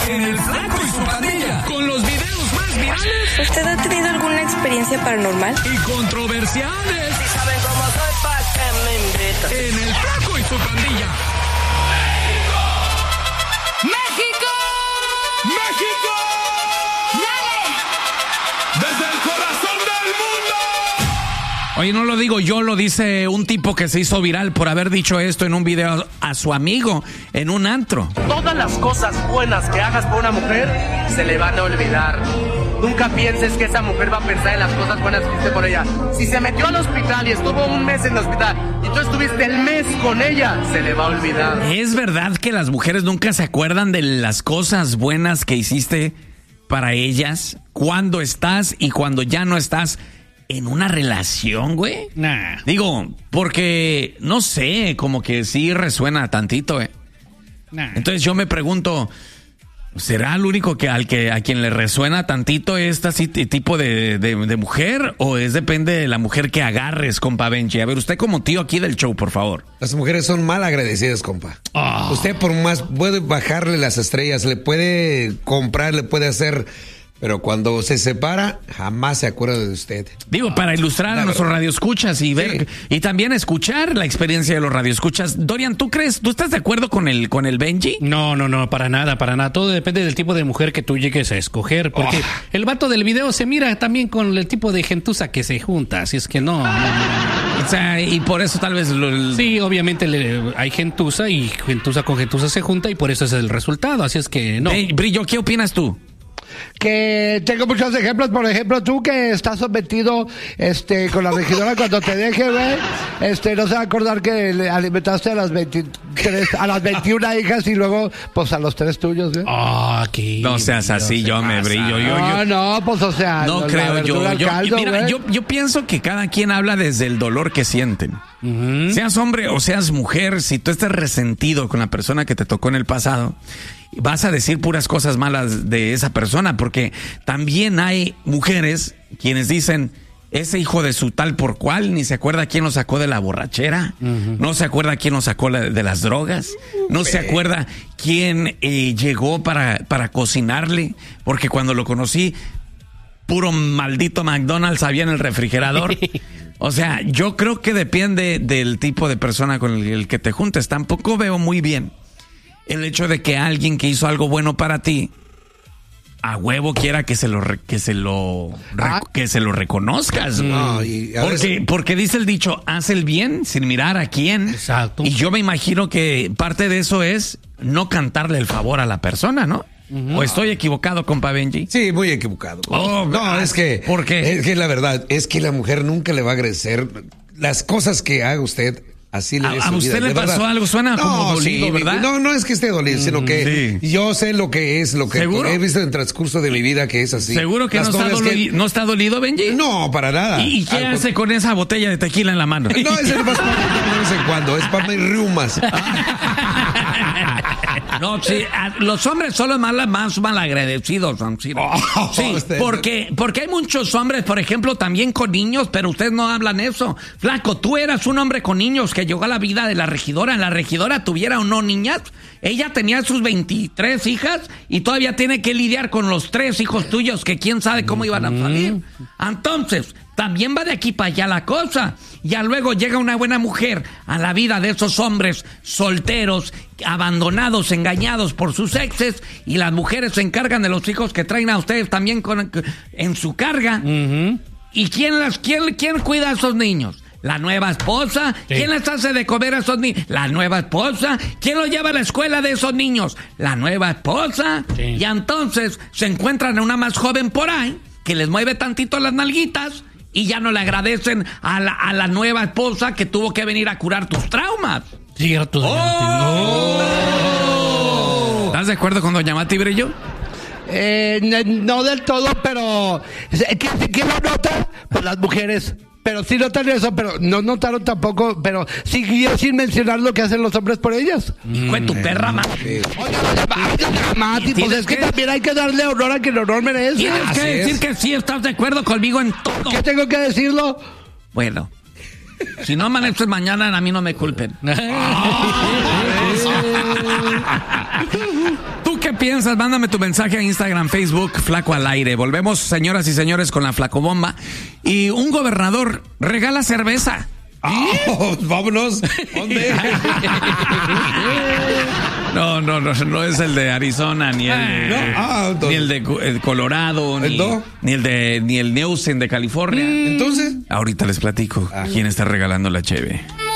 en El Flaco y su Pandilla, con los videos más virales. ¿Usted ha tenido alguna experiencia paranormal? Y controversiales. Si saben cómo soy, ¿pa' qué me invitan? En El Flaco y su Pandilla. ¡México! ¡México! ¡Dale! ¡Desde el corazón del mundo! Oye, no lo digo yo, lo dice un tipo que se hizo viral por haber dicho esto en un video a su amigo en un antro. Todas las cosas buenas que hagas por una mujer se le van a olvidar. Nunca pienses que esa mujer va a pensar en las cosas buenas que hiciste por ella. Si se metió al hospital y estuvo un mes en el hospital y tú estuviste el mes con ella, se le va a olvidar. ¿Es verdad que las mujeres nunca se acuerdan de las cosas buenas que hiciste para ellas cuando estás y cuando ya no estás en una relación, güey? Nah. Digo, porque, no sé, como que sí resuena tantito, Nah. Entonces yo me pregunto, ¿será el único a quien le resuena tantito este tipo de mujer? ¿O depende de la mujer que agarres, compa Benji? A ver, usted como tío aquí del show, por favor. Las mujeres son mal agradecidas, compa. Oh. Usted por más puede bajarle las estrellas, le puede comprar, le puede hacer... Pero cuando se separa, jamás se acuerda de usted. Digo, para ilustrar a nuestros radioescuchas y ver, y también escuchar la experiencia de los radioescuchas. Dorian, ¿tú estás de acuerdo con el Benji? No, para nada. Todo depende del tipo de mujer que tú llegues a escoger. Porque el vato del video se mira también con el tipo de gentuza que se junta. Así es que no. O sea, y por eso tal vez... Sí, obviamente hay gentuza y gentuza con gentuza se junta y por eso es el resultado. Así es que no. Hey, Brillo, ¿qué opinas tú? Que tengo muchos ejemplos. Por ejemplo, tú que estás sometido con la regidora cuando te deje, güey, no se va a acordar que le alimentaste a las 21 hijas y luego pues a los 3 tuyos, güey. No seas así, yo me brillo. No, pues o sea, no creo caldo, mira, yo pienso que cada quien habla desde el dolor que sienten. Uh-huh. Seas hombre o seas mujer, si tú estás resentido con la persona que te tocó en el pasado, vas a decir puras cosas malas de esa persona, porque también hay mujeres quienes dicen, ese hijo de su tal por cual, ni se acuerda quién lo sacó de la borrachera, no se acuerda quién lo sacó de las drogas, no se acuerda quién llegó para cocinarle, porque cuando lo conocí, puro maldito McDonald's había en el refrigerador. O sea, yo creo que depende del tipo de persona con el que te juntes. Tampoco veo muy bien el hecho de que alguien que hizo algo bueno para ti a huevo quiera que se lo reconozcas. No, porque dice el dicho, haz el bien sin mirar a quién. Exacto. Y yo me imagino que parte de eso es no cantarle el favor a la persona, ¿no? ¿O estoy equivocado, compa Benji? Sí, muy equivocado. No, es que... ¿Por qué? Es que la verdad, es que la mujer nunca le va a agradecer las cosas que haga usted. Así le ¿A usted le pasó algo? Suena como dolido, ¿verdad? No es que esté dolido, sino que yo sé lo que es, lo que he visto en el transcurso de mi vida que es así. ¿Seguro que no está dolido, Benji? No, para nada. ¿Y qué hace con esa botella de tequila en la mano? No, ese no pasa de vez en cuando, es para mis riumas. No, sí, los hombres son los más malagradecidos. Sí, porque hay muchos hombres, por ejemplo, también con niños, pero ustedes no hablan eso. Flaco, tú eras un hombre con niños que llegó a la vida de la regidora. La regidora tuviera o no niñas, ella tenía sus 23 hijas y todavía tiene que lidiar con los 3 hijos tuyos que quién sabe cómo iban a salir. Entonces, también va de aquí para allá la cosa. Ya luego llega una buena mujer a la vida de esos hombres solteros, abandonados, engañados por sus exes, y las mujeres se encargan de los hijos que traen a ustedes también en su carga. Uh-huh. ¿Y quién cuida a esos niños? La nueva esposa. Sí. ¿Quién les hace de comer a esos niños? La nueva esposa. ¿Quién los lleva a la escuela de esos niños? La nueva esposa. Sí. Y entonces se encuentran a una más joven por ahí que les mueve tantito las nalguitas y ya no le agradecen a la nueva esposa que tuvo que venir a curar tus traumas. Cierto. ¿Estás de acuerdo con doña Mati Brillo? No del todo, pero ¿quién lo nota? Pues las mujeres. Pero sí notan eso, pero no notaron tampoco, pero siguió sin mencionar lo que hacen los hombres por ellas. Fue tu perra, Mati. Oye, Mati, pues es que también hay que darle honor a quien honor merece. Tienes que decir que sí estás de acuerdo conmigo en todo. ¿Qué tengo que decirlo? Bueno, si no amaneces mañana, a mí no me culpen. ¿Tú qué piensas? Mándame tu mensaje a Instagram, Facebook, Flaco al Aire. Volvemos, señoras y señores, con la Flacobomba. Y un gobernador regala cerveza. Vámonos. ¿Dónde? No es el de Arizona, ni el de Colorado, ni el Neusen de California. Entonces, ahorita les platico quién está regalando la cheve.